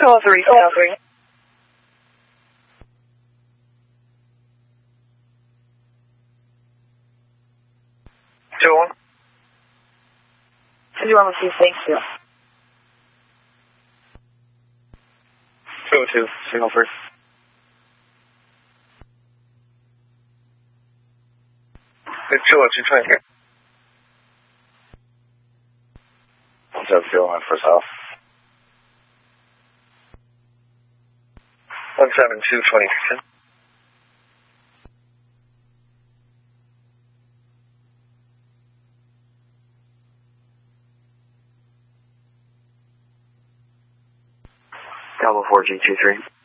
Call 3. 2-1. 51 with 2, thanks, 202, signal first. It's 202, here. 170 on first off. 172, 20. Cabo 4G23.